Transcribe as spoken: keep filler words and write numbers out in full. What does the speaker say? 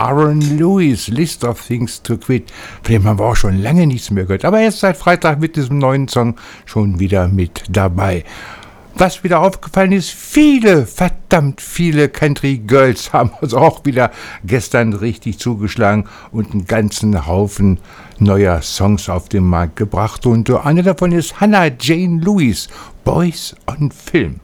Aaron Lewis, List of Things to Quit. Von dem haben wir auch schon lange nichts mehr gehört. Aber jetzt seit Freitag mit diesem neuen Song schon wieder mit dabei. Was wieder aufgefallen ist, viele, verdammt viele Country Girls haben uns auch wieder gestern richtig zugeschlagen und einen ganzen Haufen neuer Songs auf den Markt gebracht. Und eine davon ist Hannah Jane Lewis, Boys on Film.